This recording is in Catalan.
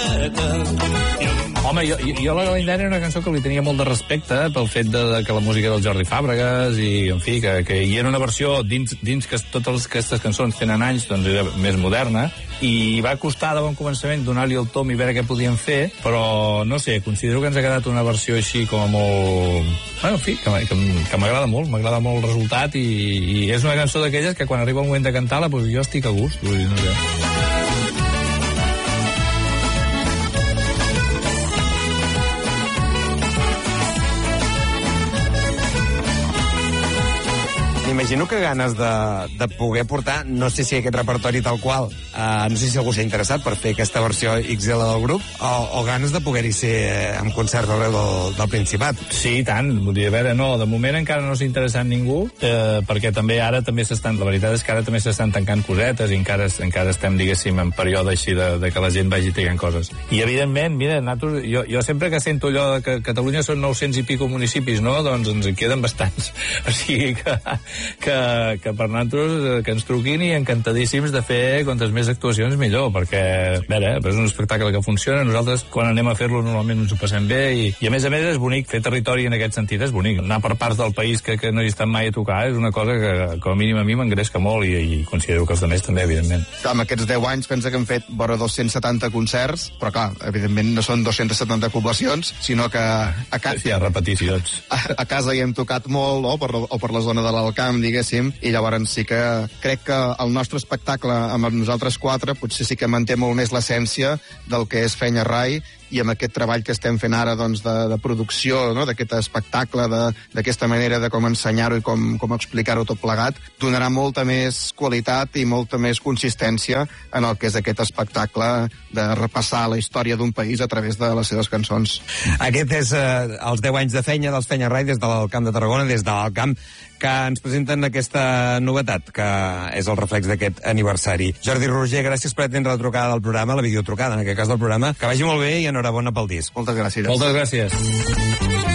Home, jo la Galindana era una cançó que li tenia molt de respecte pel fet de que la música del Jordi Fàbregas i, en fi, que hi era una versió dins que totes aquestes cançons tenen anys, doncs era més moderna, i va costar de bon començament donar-li el tom i veure què podíem fer, però, no sé, considero que ens ha quedat una versió així com a molt... Bueno, en fi, que m'agrada molt el resultat, i és una cançó d'aquelles que quan arriba el moment de cantar-la, doncs jo estic a gust, vull dir, no sé. M'imagino que ganes de poder portar, no sé si aquest repertori tal qual, no sé si algú s'ha interessat per fer aquesta versió XL del grup, o ganes de poder-hi ser en concert arreu del Principat. Sí, i tant, vull dir, a veure, no, de moment encara no s'ha interessat ningú, perquè també la veritat és que ara també s'estan tancant cosetes i encara estem, diguéssim, en període així de que la gent vagi tancant coses. I, evidentment, mira, nosaltres, jo sempre que sento allò que Catalunya són 900 i pico municipis, no?, doncs ens en queden bastants. O sigui que per nosaltres que ens truquin i encantadíssims de fer quantes més actuacions millor, perquè, a veure, és un espectacle que funciona, nosaltres quan anem a fer-lo normalment ens ho passem bé, i a més és bonic, fer territori en aquest sentit és bonic, anar per parts del país que no hi estan mai a tocar és una cosa que com a mínim a mi m'engresca molt, i considero que els altres també, evidentment. Amb aquests 10 anys pensa que hem fet vora 270 concerts, però clar, evidentment no són 270 poblacions, sinó que a casa... Hi ha repeticions. A casa hi hem tocat molt, o per la zona de l'Alcamp, diguéssim, i llavors sí que crec que el nostre espectacle amb nosaltres quatre potser sí que manté molt més l'essència del que és Fenya Rai, i amb aquest treball que estem fent ara doncs, de producció, no?, d'aquest espectacle, d'aquesta manera de com ensenyar-ho i com explicar-ho tot plegat, donarà molta més qualitat i molta més consistència en el que és aquest espectacle de repassar la història d'un país a través de les seves cançons. Aquest és els 10 anys de Fenya, dels Fenya Rai, des de l'Alcamp de Tarragona, des de l'Alcamp, que ens presenten aquesta novetat, que és el reflex d'aquest aniversari. Jordi Roger, gràcies per atendre la trucada del programa, la videotrucada, en aquest cas del programa. Que vagi molt bé i enhorabona pel disc. Moltes gràcies. Moltes gràcies.